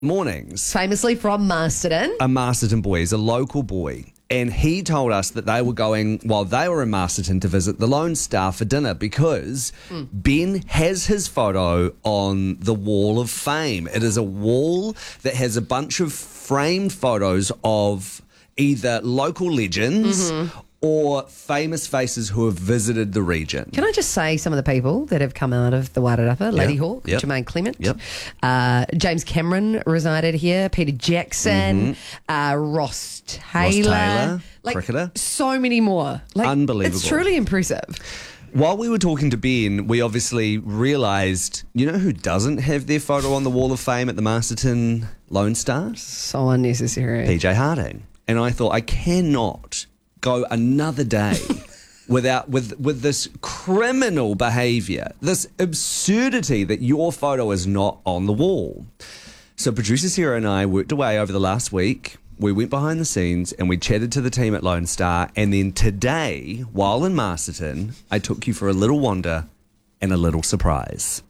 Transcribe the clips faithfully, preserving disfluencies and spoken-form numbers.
mornings. Famously from Masterton. A Masterton boy. He's a local boy. And he told us that they were going, while they were in Masterton, to visit the Lone Star for dinner because mm. Ben has his photo on the Wall of Fame. It is a wall that has a bunch of framed photos of either local legends mm-hmm. or famous faces who have visited the region. Can I just say some of the people that have come out of the Wairarapa? Lady yep. Hawk, yep. Jermaine Clement, yep. uh, James Cameron resided here, Peter Jackson, mm-hmm. uh, Ross Taylor. Ross Taylor, like, cricketer. So many more. Like, Unbelievable. It's truly impressive. While we were talking to Ben, we obviously realised, you know who doesn't have their photo on the Wall of Fame at the Masterton Lone Star? So unnecessary. P J Harding. And I thought, I cannot go another day without with with this criminal behaviour, this absurdity that your photo is not on the wall. So producer Sarah and I worked away over the last week. We went behind the scenes and we chatted to the team at Lone Star. And then today, while in Masterton, I took you for a little wander and a little surprise.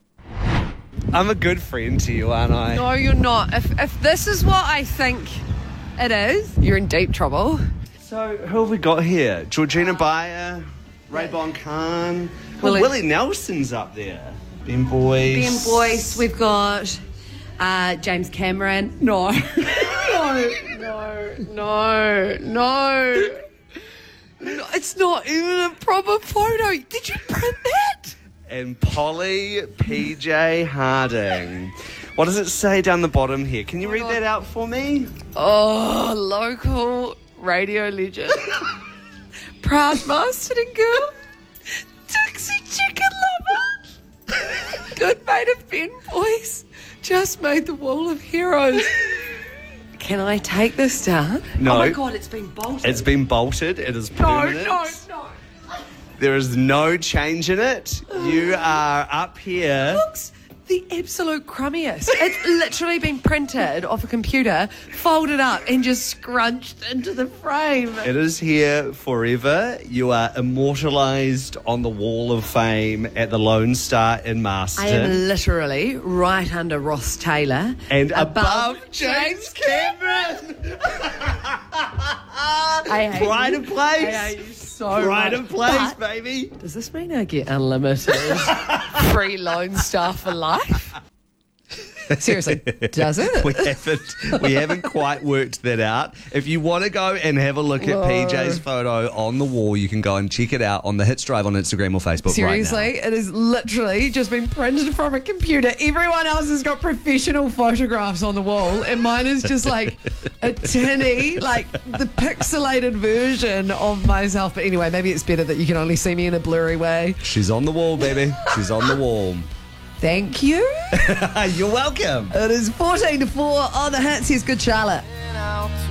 I'm a good friend to you, aren't I? No, you're not. If if this is what I think it is, you're in deep trouble. So, who have we got here? Georgina Bayer, Ray Bon Khan, well, Willie. Willie Nelson's up there. Ben Boyce. Ben Boyce, we've got uh, James Cameron. No. no, no, no, no. No, it's not even a proper photo. Did you print that? And Polly P J Harding. What does it say down the bottom here? Can you oh read God. that out for me? Oh, local radio legend. Proud Masterton girl. Dixie chicken lover. Good mate of Ben Boyce. Just made the Wall of Heroes. Can I take this down? No. Oh my God, it's been bolted. It's been bolted. It is permanent. No, no, no. There is no change in it. You are up here. Looks the absolute crummiest. It's literally been printed off a computer, folded up and just scrunched into the frame. It is here forever. You are immortalised on the Wall of Fame at the Lone Star in Masterton. I am literally right under Ross Taylor. And above, above James Cameron. I hate Pride you. of place. I hate you so Pride much. of place, But baby. does this mean I get unlimited free Lone Star for life? Seriously, does it? We haven't we haven't quite worked that out. If you want to go and have a look at Whoa. P J's photo on the wall, you can go and check it out on the Hits Drive on Instagram or Facebook. Seriously, right now. It has literally just been printed from a computer. Everyone else has got professional photographs on the wall, and mine is just like a tinny, like the pixelated version of myself. But anyway, maybe it's better that you can only see me in a blurry way. She's on the wall, baby. She's on the wall. Thank you. You're welcome. It is fourteen to four on the Hits. Here's Good Charlotte.